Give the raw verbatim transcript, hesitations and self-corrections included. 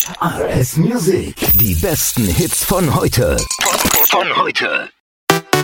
R S Music. Die besten Hits von heute. Von, von heute.